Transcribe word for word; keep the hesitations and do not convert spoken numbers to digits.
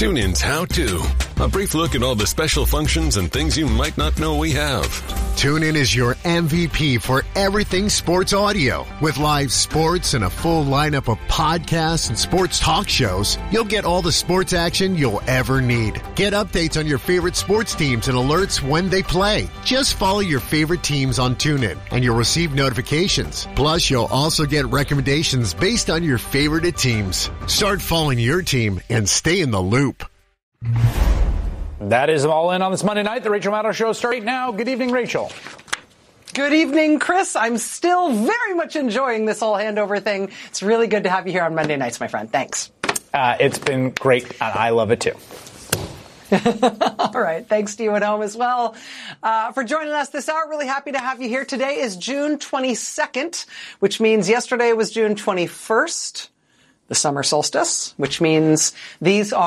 TuneIn's How To. A brief look at all the special functions and things you might not know we have. TuneIn is your M V P for everything sports audio. With live sports and a full lineup of podcasts and sports talk shows, you'll get all the sports action you'll ever need. Get updates on your favorite sports teams and alerts when they play. Just follow your favorite teams on TuneIn, and you'll receive notifications. Plus, you'll also get recommendations based on your favorite teams. Start following your team and stay in the loop. That is all in on this Monday night. The Rachel Maddow Show starts right now. Good evening, Rachel. Good evening, Chris. I'm still very much enjoying this whole handover thing. It's really good to have you here on Monday nights, my friend. Thanks. Uh, it's been great, and I love it too. All right. Thanks to you at home as well uh, for joining us this hour. Really happy to have you here. Today is June twenty-second, which means yesterday was June twenty-first, the summer solstice, which means these are